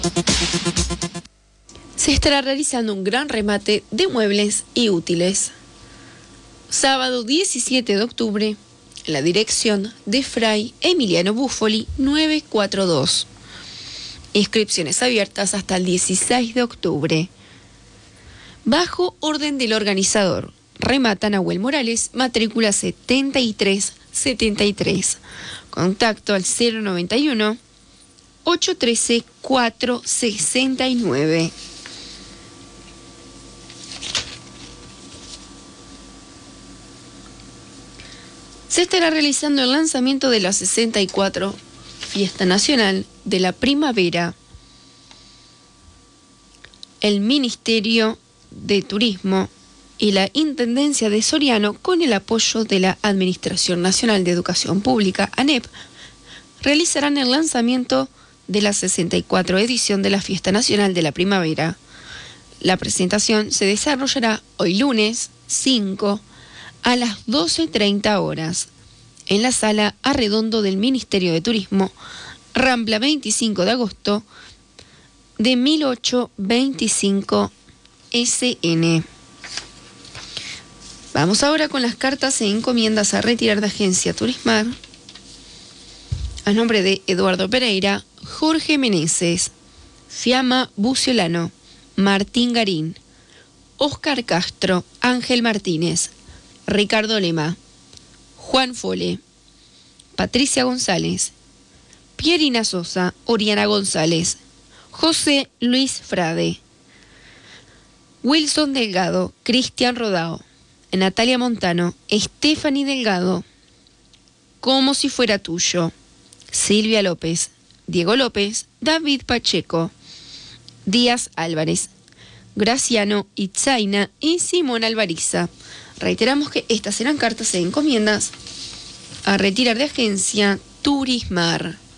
Se estará realizando un gran remate de muebles y útiles. Sábado 17 de octubre, en la dirección de Fray Emiliano Buffoli 942. Inscripciones abiertas hasta el 16 de octubre. Bajo orden del organizador, remata Nahuel Morales, matrícula 7373. Contacto al 091 813 469. Se estará realizando el lanzamiento de la 64 Fiesta Nacional de la Primavera. El Ministerio de Turismo y la Intendencia de Soriano, con el apoyo de la Administración Nacional de Educación Pública, ANEP, realizarán el lanzamiento de la 64 edición de la Fiesta Nacional de la Primavera. La presentación se desarrollará hoy lunes 5 a las 12:30 horas en la Sala Arredondo del Ministerio de Turismo, Rambla 25 de agosto de 1825 SN. Vamos ahora con las cartas e encomiendas a retirar de Agencia Turismar. A nombre de Eduardo Pereira, Jorge Meneses, Fiamma Buciolano, Martín Garín, Oscar Castro, Ángel Martínez, Ricardo Lema, Juan Fole, Patricia González, Pierina Sosa, Oriana González, José Luis Frade, Wilson Delgado, Cristian Rodao, Natalia Montano, Stephanie Delgado, Como si fuera tuyo, Silvia López, Diego López, David Pacheco, Díaz Álvarez, Graciano Itzaina y Simón Alvariza. Reiteramos que estas serán cartas e encomiendas a retirar de Agencia Turismar.